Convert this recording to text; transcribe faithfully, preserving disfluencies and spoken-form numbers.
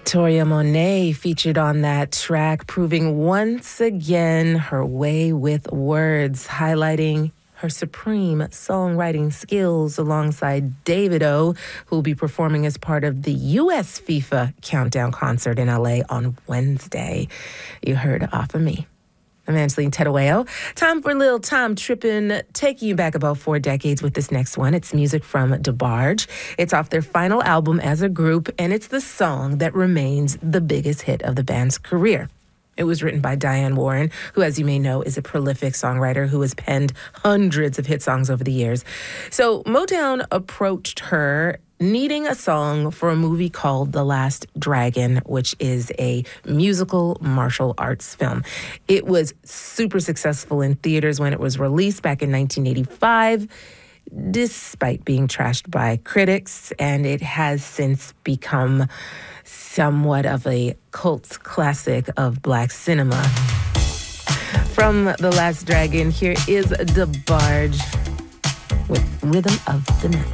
Victoria Monet featured on that track, proving once again her way with words, highlighting her supreme songwriting skills alongside Davido, who will be performing as part of the U S FIFA Countdown concert in L A on Wednesday. You heard Off of Me. I'm Angeline Tedoeo. Time for a little time tripping, taking you back about four decades with this next one. It's music from DeBarge. It's off their final album as a group, and it's the song that remains the biggest hit of the band's career. It was written by Diane Warren, who, as you may know, is a prolific songwriter who has penned hundreds of hit songs over the years. So Motown approached her needing a song for a movie called The Last Dragon, which is a musical martial arts film. It was super successful in theaters when it was released back in nineteen eighty-five, despite being trashed by critics, and it has since become somewhat of a cult classic of Black cinema. From The Last Dragon, here is DeBarge with Rhythm of the Night.